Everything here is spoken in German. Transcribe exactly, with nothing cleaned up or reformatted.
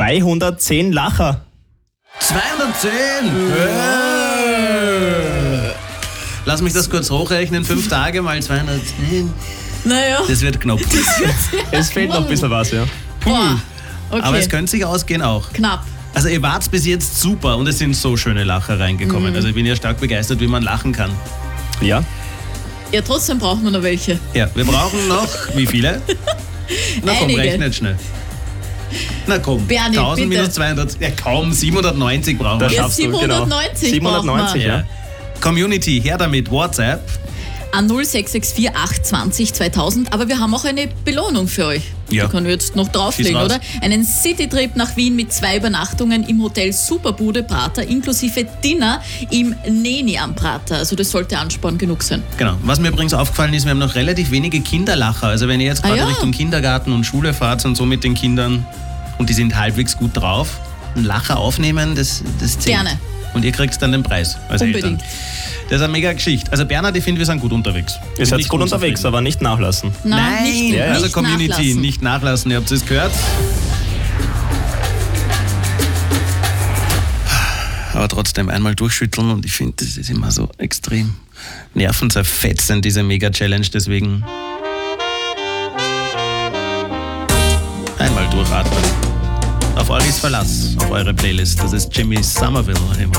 zweihundertzehn Lacher. zweihundertzehn! Lass mich das kurz hochrechnen. Fünf Tage mal zweihundertzehn. Naja. Das wird knapp. Es fehlt noch ein bisschen was, ja. Boah. Okay. Aber es könnte sich ausgehen auch. Knapp. Also ihr wart bis jetzt super und es sind so schöne Lacher reingekommen. Mhm. Also ich bin ja stark begeistert, wie man lachen kann. Ja. Ja, trotzdem brauchen wir noch welche. Ja, wir brauchen noch, wie viele? Na komm, Einige. rechnet schnell. Na komm, Bernie, tausend bitte. minus zweihundert, ja kaum, siebenhundertneunzig brauchen wir. Das Ja, schaffst du, genau. siebenhundertneunzig siebenhundertneunzig, brauchen wir. ja. Community, her damit, WhatsApp. An null sechs sechs vier acht zwanzig zweitausend. Aber wir haben auch eine Belohnung für euch. Ja. Die können wir jetzt noch drauflegen, Schieß raus. oder? Einen Citytrip nach Wien mit zwei Übernachtungen im Hotel Superbude Prater inklusive Dinner im Neni am Prater. Also das sollte Ansporn genug sein. Genau. Was mir übrigens aufgefallen ist, wir haben noch relativ wenige Kinderlacher. Also wenn ihr jetzt Ah, gerade ja. Richtung Kindergarten und Schule fahrt und so mit den Kindern und die sind halbwegs gut drauf, einen Lacher aufnehmen, das, das zählt. Gerne. Und ihr kriegt dann den Preis als Unbedingt. Eltern. Das ist eine mega Geschichte. Also Bernhard, ich finde, wir sind gut unterwegs. Ihr seid Nicht gut unterwegs, unzufrieden. aber nicht nachlassen. Na, Nein, nicht, nicht also Community, nachlassen. nicht nachlassen. Ihr habt es gehört. Aber trotzdem einmal durchschütteln und ich finde, das ist immer so extrem nervenzerfetzend, diese Mega-Challenge. Deswegen einmal durchatmen. Auf euch ist Verlass, auf eure Playlist. Das ist Jimmy Somerville im